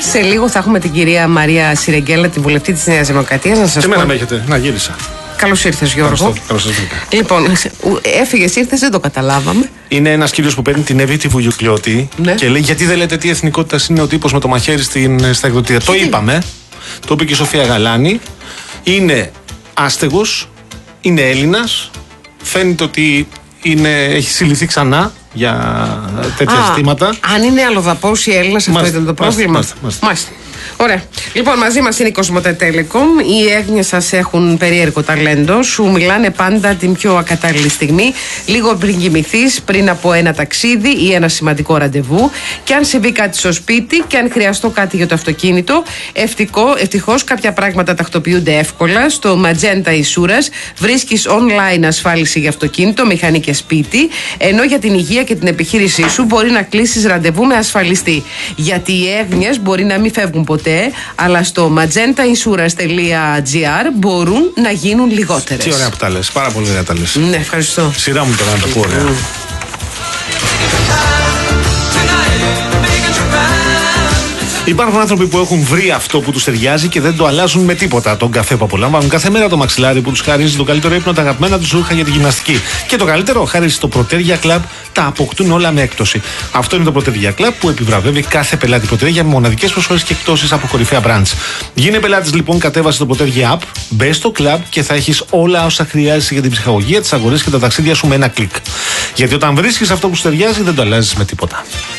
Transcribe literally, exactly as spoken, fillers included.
Σε λίγο θα έχουμε την κυρία Μαρία Σιρεγγέλα, τη βουλευτή της Νέας Δημοκρατίας. Να σας και πω... εμένα με έχετε. Να, γύρισα. Καλώς ήρθες, Γιώργο. Καλώς ήρθες. Λοιπόν, έφυγες, ήρθες, δεν το καταλάβαμε. Είναι ένας κύριος που παίρνει την Εύη τη Βουγιουκλιώτη, ναι, και λέει: γιατί δεν λέτε τι εθνικότητα είναι ο τύπος με το μαχαίρι στην, στα εκδοτήρια. Το είπαμε. Το είπε και η Σοφία Γαλάνη. Είναι άστεγος, είναι Έλληνας. Φαίνεται ότι είναι, έχει συλληφθεί ξανά για τέτοια ζητήματα. Αν είναι αλλοδαπός ή Έλληνας, αυτό ήταν το πρόβλημα. Μάλιστα, μάλιστα. Μάλιστα. Ωραία. Λοιπόν, μαζί μας είναι η Κοσμοτέ Telecom. Οι έγνοιες σας έχουν περίεργο ταλέντο. Σου μιλάνε πάντα την πιο ακατάλληλη στιγμή. Λίγο πριν κοιμηθείς, πριν από ένα ταξίδι ή ένα σημαντικό ραντεβού. Και αν συμβεί κάτι στο σπίτι και αν χρειαστώ κάτι για το αυτοκίνητο, ευτυχώς κάποια πράγματα τακτοποιούνται εύκολα. Στο Magenta Insurance βρίσκεις online ασφάλιση για αυτοκίνητο, μηχανή και σπίτι. Ενώ για την υγεία και την επιχείρησή σου μπορεί να κλείσεις ραντεβού με ασφαλιστή. Γιατί οι έγνοιες μπορεί να μην φεύγουν ποτέ, αλλά στο magenta insurance τελεία gr μπορούν να γίνουν λιγότερες. Τι ωραία που τα λες, πάρα πολύ ωραία τα λες. Ναι, ευχαριστώ. Σειρά μου τώρα να το πω ωραία. Mm. Υπάρχουν άνθρωποι που έχουν βρει αυτό που τους ταιριάζει και δεν το αλλάζουν με τίποτα. Τον καφέ που απολαμβάνουν κάθε μέρα, το μαξιλάρι που τους χαρίζει το καλύτερο ύπνο, τα αγαπημένα τους ρούχα για τη γυμναστική. Και το καλύτερο, χάρη στο Protergia Club, τα αποκτούν όλα με έκπτωση. Αυτό είναι το Protergia Club που επιβραβεύει κάθε πελάτη Protergia με μοναδικές προσφορές και εκπτώσεις από κορυφαία brands. Γίνε πελάτης λοιπόν, κατέβασε το Protergia App, μπες στο club και θα έχεις όλα όσα χρειάζεσαι για την ψυχαγωγία, τις αγορές και τα ταξίδια σου με ένα κλικ. Γιατί όταν βρίσκεις αυτό που σου ταιριάζει, δεν το αλλάζεις με τίποτα.